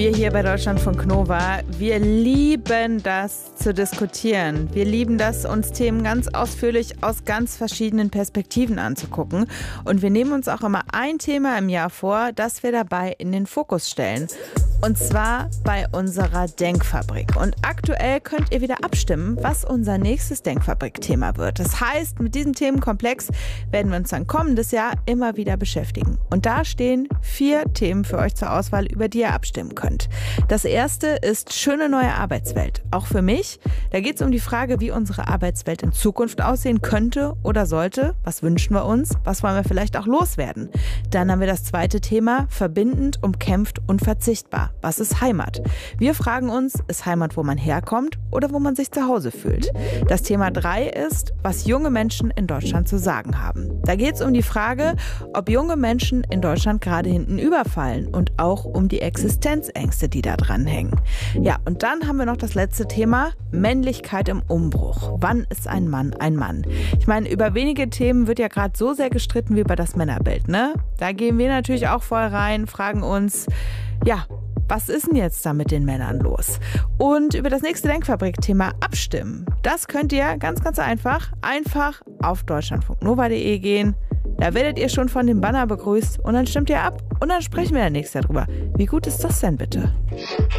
Wir hier bei Deutschlandfunk Nova, wir lieben das zu diskutieren. Wir lieben das, uns Themen ganz ausführlich aus ganz verschiedenen Perspektiven anzugucken. Und wir nehmen uns auch immer ein Thema im Jahr vor, das wir dabei in den Fokus stellen. Und zwar bei unserer Denkfabrik. Und aktuell könnt ihr wieder abstimmen, was unser nächstes Denkfabrik-Thema wird. Das heißt, mit diesem Themenkomplex werden wir uns dann kommendes Jahr immer wieder beschäftigen. Und da stehen 4 Themen für euch zur Auswahl, über die ihr abstimmen könnt. Das erste ist schöne neue Arbeitswelt. Auch für mich. Da geht es um die Frage, wie unsere Arbeitswelt in Zukunft aussehen könnte oder sollte. Was wünschen wir uns? Was wollen wir vielleicht auch loswerden? Dann haben wir das zweite Thema, verbindend, umkämpft, unverzichtbar. Was ist Heimat? Wir fragen uns, ist Heimat, wo man herkommt oder wo man sich zu Hause fühlt? Das Thema 3 ist, was junge Menschen in Deutschland zu sagen haben. Da geht es um die Frage, ob junge Menschen in Deutschland gerade hinten überfallen und auch um die Existenzängste, die da dranhängen. Ja, und dann haben wir noch das letzte Thema, Männlichkeit im Umbruch. Wann ist ein Mann ein Mann? Ich meine, über wenige Themen wird ja gerade so sehr gestritten wie über das Männerbild, ne? Da gehen wir natürlich auch voll rein, fragen uns, ja, was ist denn jetzt da mit den Männern los? Und über das nächste Denkfabrik-Thema abstimmen. Das könnt ihr ganz einfach auf deutschlandfunknova.de gehen. Da werdet ihr schon von dem Banner begrüßt und dann stimmt ihr ab und dann sprechen wir ja nächstes Jahr drüber. Wie gut ist das denn bitte?